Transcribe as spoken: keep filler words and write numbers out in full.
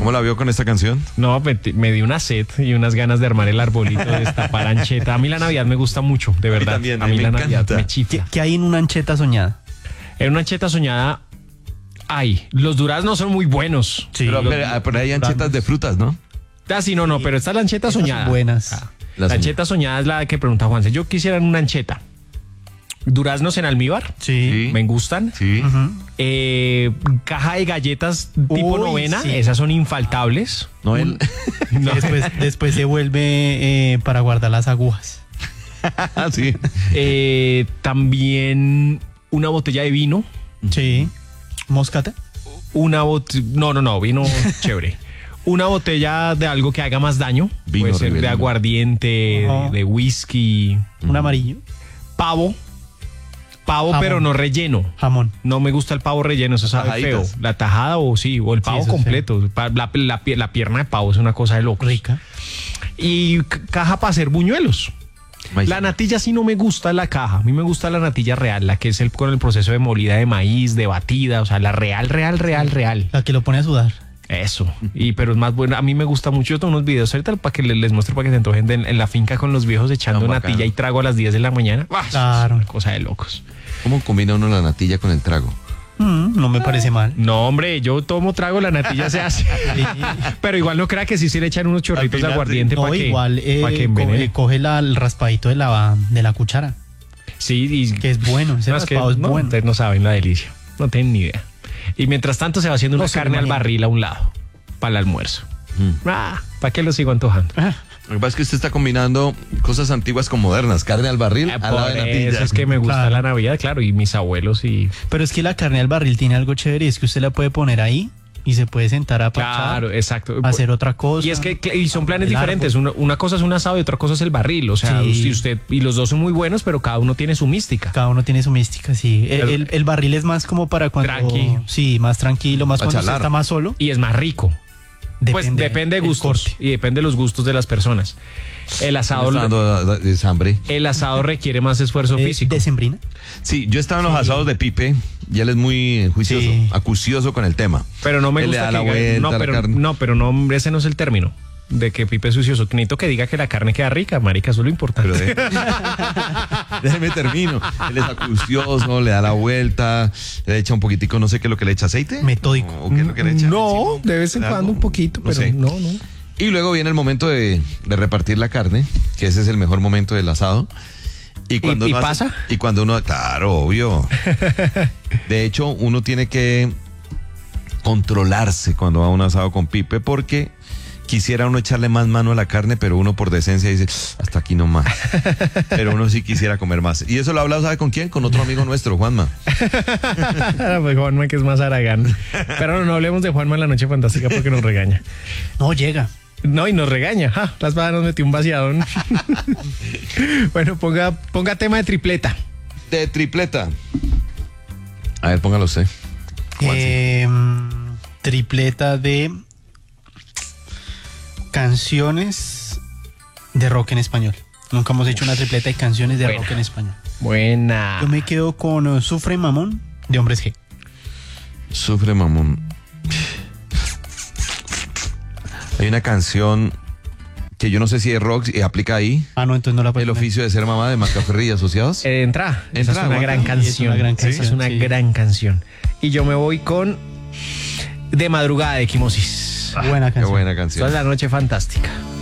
¿Cómo la vio con esta canción? No, me, me dio una sed y unas ganas de armar el arbolito, de destapar ancheta. A mí la Navidad me gusta mucho, de verdad. A mí también, a mí me la encanta. Navidad me ¿Qué, chifla. qué hay en una ancheta soñada? En una ancheta soñada, ay, los duraznos son muy buenos. Sí. Pero, Los- pero, pero hay anchetas de frutas, ¿no? Ah, sí, no, no, pero esta es la ancheta Esas son soñada. buenas. Ah, La la ancheta soñada es la que pregunta Juanse. Yo quisiera una ancheta. Duraznos en almíbar, Sí. me gustan. Sí. Ujú. Eh, caja de galletas tipo Uy, novena, sí. esas son infaltables. No, él. No. Después, después se vuelve eh, para guardar las agujas. Ah, sí. Eh, también una botella de vino. Sí. Moscata. Una botella. No, no, no, vino chévere. Una botella de algo que haga más daño. Vino Puede ser de Rivelino. aguardiente, Ajá. de whisky. Un amarillo. Pavo. Pavo, Jamón. pero no relleno. Jamón. No me gusta el pavo relleno, eso sabe Tajaditas. feo. La tajada o sí, o el pavo eso es completo. Pa- La, la pie- la pierna de pavo es una cosa de loco. Rica. Y c- caja para hacer buñuelos. Maíz. La natilla sí no me gusta la caja. A mí me gusta la natilla real, la que es el con el proceso de molida de maíz, de batida, o sea, la real, real, real, real. La que lo pone a sudar. Eso. Y pero es más buena. A mí me gusta mucho. Yo tengo unos videos ahorita para que les, les muestre para que se antojen de- en la finca con los viejos echando Tan bacano. natilla y trago a las diez de la mañana. ¡Ah! Claro. Es una cosa de locos. ¿Cómo combina uno la natilla con el trago? Mm, no me parece mal. No, hombre, yo tomo trago, la natilla se hace. Pero igual no crea que sí se le echan unos chorritos final, de aguardiente No, para que, igual eh, pa' que co- envenene. eh, coge la- el raspadito de la, de la cuchara. Sí, y Que es bueno. Ese no, es que raspado es no, bueno. ustedes no saben la delicia. No tienen ni idea. Y mientras tanto se va haciendo una No se carne al imagina. barril a un lado para el almuerzo. Mm. Ah, ¿para qué lo sigo antojando? Lo que pasa es que usted está combinando cosas antiguas con modernas. Carne al barril, Eh, al lado por de natilla. eso es que me gusta Claro. la Navidad, claro, y mis abuelos y Pero es que la carne al barril tiene algo chévere y es que usted la puede poner ahí y se puede sentar a parchar, claro, exacto. a hacer otra cosa. Y es que cl- y son planes El árbol. diferentes. Una, una cosa es un asado y otra cosa es el barril. O sea, Sí. si usted y los dos son muy buenos, pero cada uno tiene su mística. Cada uno tiene su mística, sí. El, Pero- el- el barril es más como para cuando... Tranqui. Sí, más tranquilo, más Pa' cuando usted charlar. está más solo. Y es más rico. Pues depende de el gustos corte. y depende de los gustos de las personas. El Me asado, está dando eh, hambre. el asado requiere más esfuerzo Eh, físico. ¿Decembrina? Sí, yo estaba en los asados de Pipe y él es muy juicioso, Sí. acucioso con el tema. Pero no me Él le gusta da que la diga- vuelta no, a la pero carne. no, pero no, ese no es el término de que Pipe es sucioso. Necesito que diga que la carne queda rica, marica, eso es lo importante. Pero de- déjeme termino. Él es acucioso, le da la vuelta, le echa un poquitico, no sé qué es lo que le echa, aceite. Metódico. ¿O qué es lo que le echa? No, de vez en ¿Algo? cuando un poquito, No pero sé. no, no. Y luego viene el momento de, de repartir la carne, que ese es el mejor momento del asado. Y cuando ¿Y- y uno hace- pasa? y cuando uno, claro, obvio. De hecho, uno tiene que controlarse cuando va a un asado con Pipe, porque quisiera uno echarle más mano a la carne, pero uno por decencia dice, hasta aquí no más. Pero uno sí quisiera comer más. Y eso lo ha hablado, ¿sabe con quién? Con otro amigo nuestro, Juanma. Pues Juanma, que es más aragán. Pero no, no hablemos de Juanma en la noche fantástica porque nos regaña. No, llega. No, y nos regaña. Ja, la espada nos metió un vaciadón. Bueno, ponga, ponga tema de tripleta. De tripleta. A ver, póngalo usted. Juansi. Eh, tripleta de canciones de rock en español. Nunca hemos hecho una tripleta de canciones de Buena. rock en español. Buena. Yo me quedo con uh, Sufre Mamón de Hombres G. Sufre mamón. Hay una canción que yo no sé si es rock y aplica ahí. Ah, no, entonces no la puedo El poner. oficio de ser mamá de Macaferri y asociados. Eh, entra. Esa Entra, es una aguanta. gran Sí, canción. es una gran Esa es canción, una sí. gran canción. Y yo me voy con De Madrugada de Equimosis. Buena Qué canción. buena canción. Toda la noche fantástica.